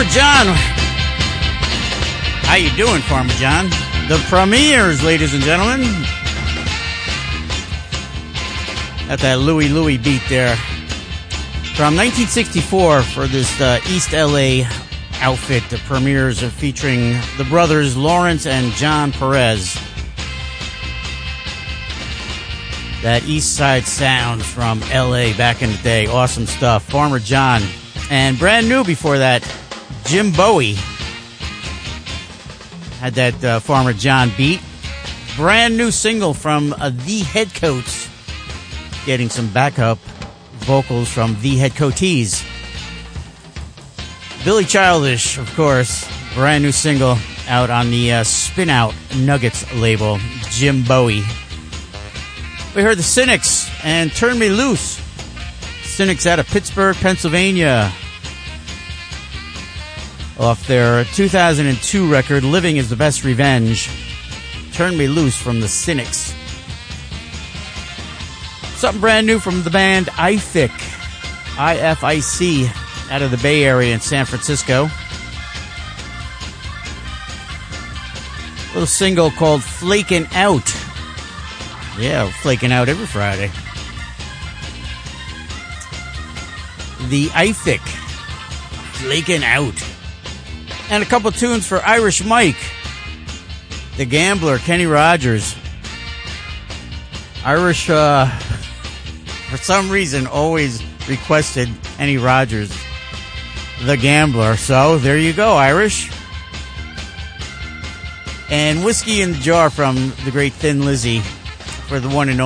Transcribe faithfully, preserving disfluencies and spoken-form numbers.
Farmer John. How you doing, Farmer John? The Premiers, ladies and gentlemen. Got that Louie Louie beat there. From nineteen sixty-four for this uh, East L A outfit, the Premiers, are featuring the brothers Lawrence and John Perez. That East Side sound from L A back in the day. Awesome stuff. Farmer John. And brand new before that, Jim Bowie. Had that uh, Farmer John beat. Brand new single from uh, The Headcoats. Getting some backup vocals from The Headcoatees. Billy Childish, of course. Brand new single out on the uh, Spin Out Nuggets label. Jim Bowie. We heard the Cynics and Turn Me Loose. Cynics out of Pittsburgh, Pennsylvania. Off their two thousand two record, Living is the Best Revenge. Turn Me Loose from the Cynics. Something brand new from the band I F I C. I F I C out of the Bay Area in San Francisco. A little single called Flakin' Out. Yeah, flaking out every Friday. The I F I C. Flaking Out. And a couple tunes for Irish Mike. The Gambler, Kenny Rogers. Irish, uh, for some reason, always requested Kenny Rogers, The Gambler. So, there you go, Irish. And Whiskey in the Jar from the great Thin Lizzy for the one and only